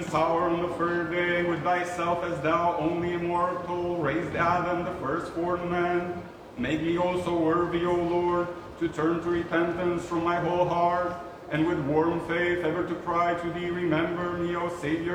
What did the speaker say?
this hour on the third day, with thyself as thou only immortal, raised Adam, the firstborn man. Make me also worthy, O Lord, to turn to repentance from my whole heart, and with warm faith ever to cry to thee. Remember me, O Savior,